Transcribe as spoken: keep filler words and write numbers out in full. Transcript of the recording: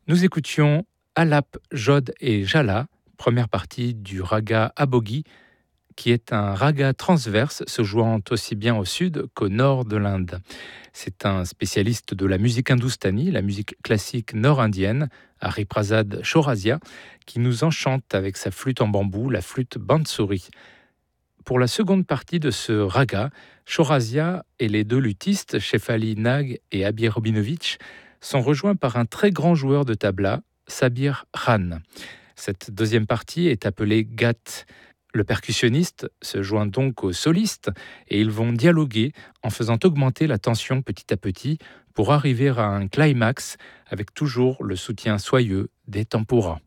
Nous écoutions Alap, Jod et Jala, première partie du raga Abogi, qui est un raga transverse se jouant aussi bien au sud qu'au nord de l'Inde. C'est un spécialiste de la musique hindoustanie, la musique classique nord-indienne, Hariprasad Chaurasia, qui nous enchante avec sa flûte en bambou, la flûte bansuri. Pour la seconde partie de ce raga, Chaurasia et les deux luthistes, Shefali Nag et Abir Robinovich, sont rejoints par un très grand joueur de tabla, Sabir Khan. Cette deuxième partie est appelée Gat. Le percussionniste se joint donc au soliste et ils vont dialoguer en faisant augmenter la tension petit à petit pour arriver à un climax avec toujours le soutien soyeux des tampuras.